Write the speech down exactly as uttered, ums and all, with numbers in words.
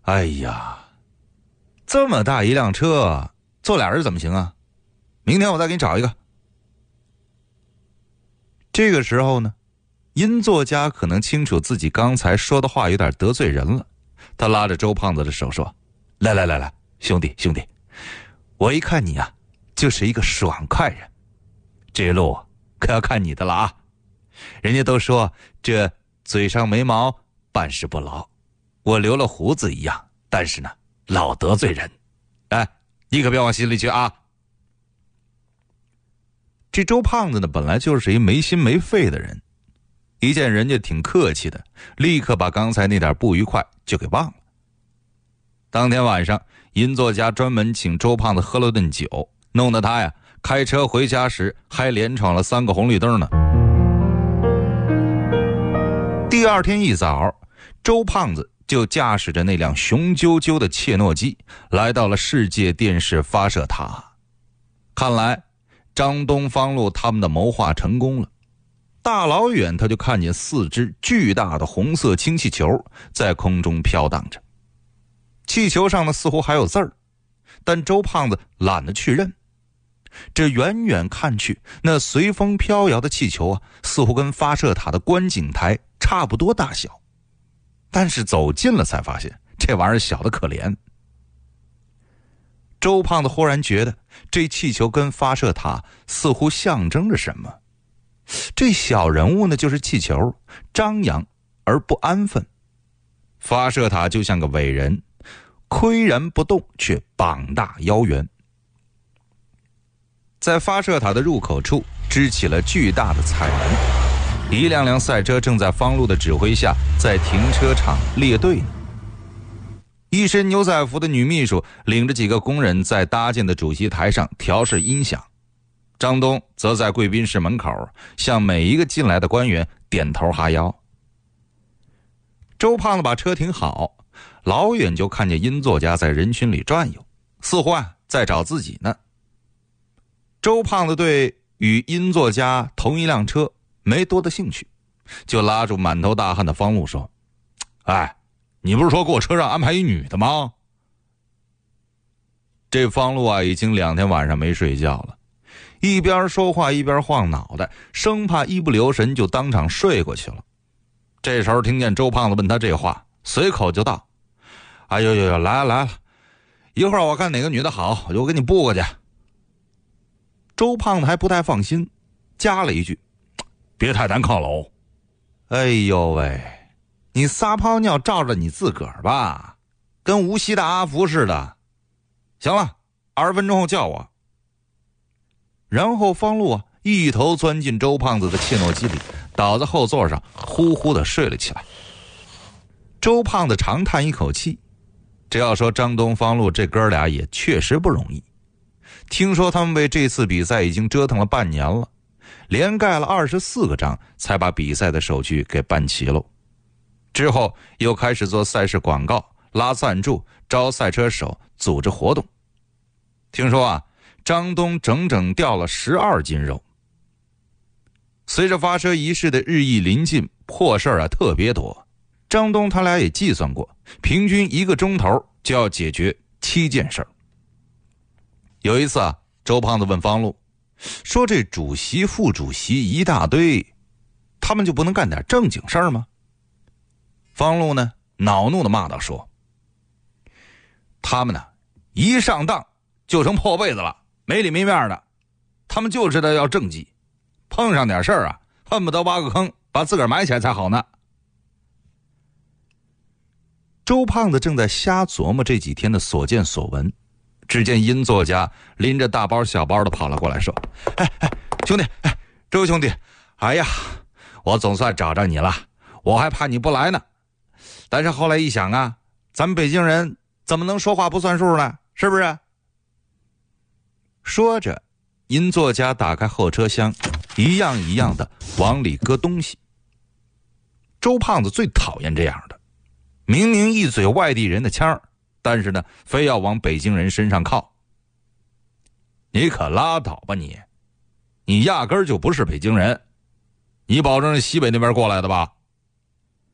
哎呀，这么大一辆车，坐俩人怎么行啊？明天我再给你找一个。这个时候呢，殷作家可能清楚自己刚才说的话有点得罪人了，他拉着周胖子的手说：“来来来来，兄弟兄弟，我一看你啊，就是一个爽快人，这路可要看你的了啊！人家都说这嘴上没毛，办事不牢，我留了胡子一样，但是呢，老得罪人。哎，你可别往心里去啊！”这周胖子呢，本来就是一没心没肺的人，一见人家挺客气的，立刻把刚才那点不愉快就给忘了。当天晚上，殷作家专门请周胖子喝了顿酒，弄得他呀开车回家时还连闯了三个红绿灯呢。第二天一早，周胖子就驾驶着那辆雄赳赳的切诺基来到了世界电视发射塔。看来张东方路他们的谋划成功了。大老远他就看见四只巨大的红色氢气球在空中飘荡着，气球上呢似乎还有字儿，但周胖子懒得去认。这远远看去，那随风飘摇的气球啊，似乎跟发射塔的观景台差不多大小，但是走近了才发现，这玩意儿小得可怜。周胖子忽然觉得这气球跟发射塔似乎象征着什么。这小人物呢就是气球，张扬而不安分；发射塔就像个伟人，岿然不动却膀大腰圆。在发射塔的入口处支起了巨大的彩门，一辆辆赛车正在方路的指挥下在停车场列队呢。一身牛仔服的女秘书领着几个工人在搭建的主席台上调试音响，张东则在贵宾室门口向每一个进来的官员点头哈腰。周胖子把车停好，老远就看见殷作家在人群里转悠，似乎啊在找自己呢。周胖子对与殷作家同一辆车没多大兴趣，就拉住满头大汗的方路说：“哎，你不是说给我车上安排一女的吗？”这方路啊已经两天晚上没睡觉了，一边说话一边晃脑袋，生怕一不留神就当场睡过去了。这时候听见周胖子问他这话，随口就道：“哎呦呦呦，来了来了，一会儿我看哪个女的好，我就给你布过去。”周胖子还不太放心，加了一句：“别太难犒劳。”哎呦喂，你撒泡尿照着你自个儿吧，跟无锡的阿福似的。行了，二十分钟后叫我。然后方路啊一头钻进周胖子的切诺基里，倒在后座上呼呼的睡了起来。周胖子长叹一口气，这要说张东方路这哥俩也确实不容易。听说他们为这次比赛已经折腾了半年了，连盖了二十四个章才把比赛的手续给办齐了。之后又开始做赛事广告，拉赞助，招赛车手，组织活动。听说啊张东整整掉了十二斤肉。随着发车仪式的日益临近，破事儿啊特别多。张东他俩也计算过，平均一个钟头就要解决七件事儿。有一次啊，周胖子问方路说：“这主席副主席一大堆，他们就不能干点正经事儿吗？”方路呢恼怒的骂道说：“他们呢一上当就成破被子了，没里没面的，他们就知道要政绩，碰上点事儿啊恨不得挖个坑把自个儿埋起来才好呢。”周胖子正在瞎琢磨这几天的所见所闻，只见殷作家拎着大包小包的跑了过来说：“哎哎，兄弟，哎，周兄弟，哎呀，我总算找着你了，我还怕你不来呢。但是后来一想啊，咱们北京人怎么能说话不算数呢？是不是？”说着，殷作家打开后车厢，一样一样的往里搁东西。周胖子最讨厌这样的，明明一嘴外地人的腔儿，但是呢非要往北京人身上靠。你可拉倒吧你，你压根儿就不是北京人，你保证是西北那边过来的吧？